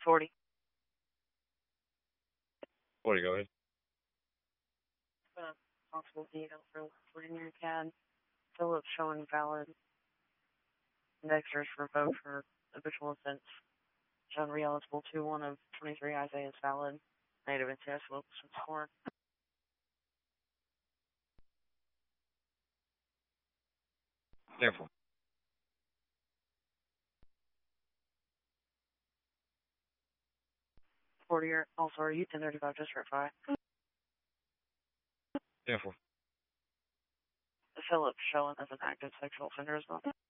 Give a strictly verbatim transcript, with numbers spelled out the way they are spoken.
forty. forty, go ahead. Uh, possible detail for linear C A D. Phillips showing valid. Indexers for vote for habitual offense. Shown re-eligible two one of twenty-three. Isaiah is valid. Native N T S Wilson score. Therefore. forty also are you ten thirty-five district five. Therefore. Phillips showing as an active sexual offender as well.